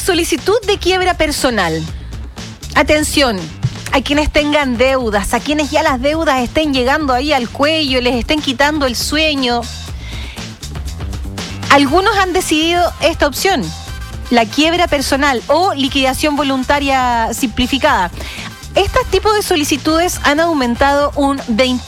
solicitud de quiebra personal. Atención, a quienes tengan deudas, a quienes ya las deudas estén llegando ahí al cuello, les estén quitando el sueño. Algunos han decidido esta opción, la quiebra personal o liquidación voluntaria simplificada. Estos tipos de solicitudes han aumentado un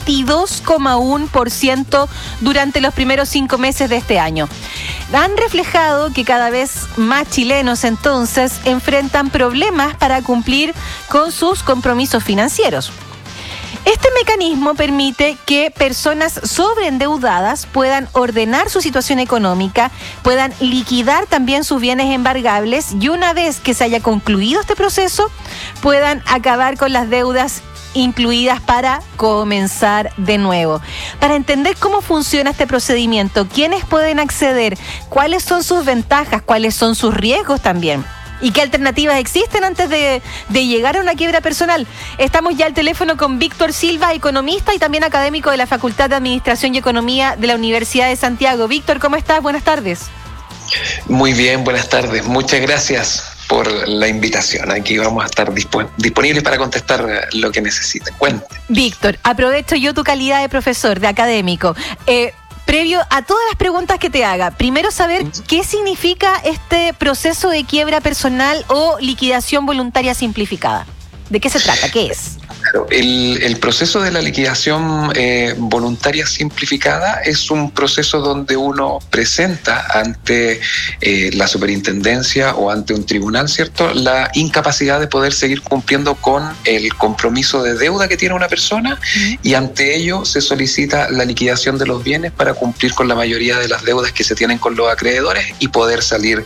22,1% durante los primeros 5 meses de este año. Han reflejado que cada vez más chilenos entonces enfrentan problemas para cumplir con sus compromisos financieros. Este mecanismo permite que personas sobreendeudadas puedan ordenar su situación económica, puedan liquidar también sus bienes embargables y una vez que se haya concluido este proceso, puedan acabar con las deudas incluidas para comenzar de nuevo. Para entender cómo funciona este procedimiento, quiénes pueden acceder, cuáles son sus ventajas, cuáles son sus riesgos también. ¿Y qué alternativas existen antes de llegar a una quiebra personal? Estamos ya al teléfono con Víctor Silva, economista y también académico de la Facultad de Administración y Economía de la Universidad de Santiago. Víctor, ¿cómo estás? Buenas tardes. Muy bien, buenas tardes. Muchas gracias por la invitación. Aquí vamos a estar disponibles para contestar lo que necesiten. Cuente. Víctor, aprovecho yo tu calidad de profesor, de académico. Previo a todas las preguntas que te haga, primero saber qué significa este proceso de quiebra personal o liquidación voluntaria simplificada. ¿De qué se trata? ¿Qué es? Claro, el proceso de la liquidación voluntaria simplificada es un proceso donde uno presenta ante la superintendencia o ante un tribunal, ¿cierto?, la incapacidad de poder seguir cumpliendo con el compromiso de deuda que tiene una persona y ante ello se solicita la liquidación de los bienes para cumplir con la mayoría de las deudas que se tienen con los acreedores y poder salir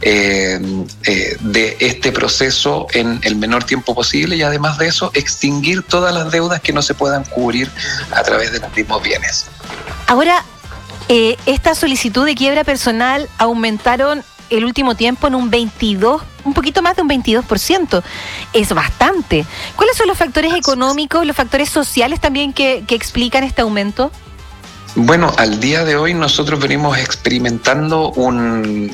de este proceso en el menor tiempo posible y además de eso extinguir todas las deudas que no se puedan cubrir a través de los mismos bienes. Ahora, esta solicitud de quiebra personal aumentaron el último tiempo en un poquito más de un 22%. Es bastante. ¿Cuáles son los factores económicos, los factores sociales también que explican este aumento? Bueno, al día de hoy nosotros venimos experimentando un